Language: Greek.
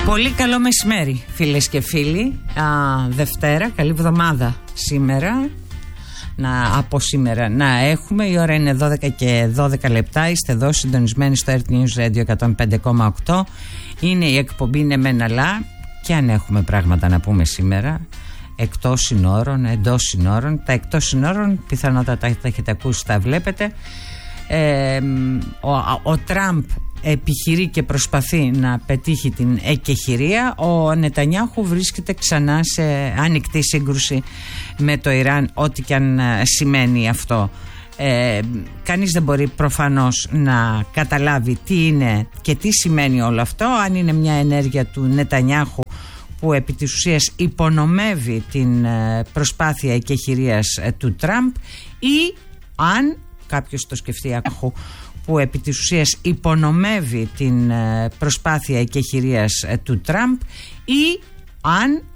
Πολύ καλό μεσημέρι, φίλες και φίλοι. Δευτέρα, καλή εβδομάδα σήμερα. Από σήμερα να έχουμε. Η ώρα είναι 12 και 12 λεπτά. Είστε εδώ συντονισμένοι στο Earth News Radio 105,8. Είναι η εκπομπή «Ναι μεν αλλά». Και αν έχουμε πράγματα να πούμε σήμερα, εκτός συνόρων, εντός συνόρων. Τα εκτός συνόρων πιθανότατα τα έχετε ακούσει, τα βλέπετε. Ο Τραμπ επιχειρεί και προσπαθεί να πετύχει την εκεχηρία. Ο Νετανιάχου βρίσκεται ξανά σε ανοιχτή σύγκρουση με το Ιράν, ό,τι και αν σημαίνει αυτό. Κανείς δεν μπορεί προφανώς να καταλάβει τι είναι και τι σημαίνει όλο αυτό, αν είναι μια ενέργεια του Νετανιάχου που επί της ουσίας υπονομεύει την προσπάθεια εκεχηρίας του Τραμπ, ή αν κάποιος το σκεφτεί που επί της ουσίας υπονομεύει την προσπάθεια εκεχηρίας του Τραμπ, ή αν